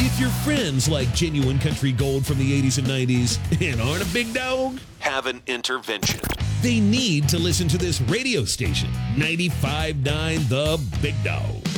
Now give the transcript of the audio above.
If your friends like genuine country gold from the 80s and 90s and aren't a big dog, Have an intervention. they need to listen to this radio station, 95.9 The Big Dog.